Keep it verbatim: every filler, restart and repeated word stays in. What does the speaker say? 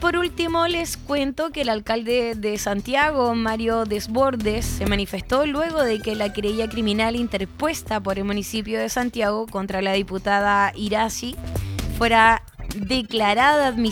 por último les cuento que el alcalde de Santiago, Mario Desbordes, se manifestó luego de que la querella criminal interpuesta por el municipio de Santiago contra la diputada Iracy fuera declarada admisible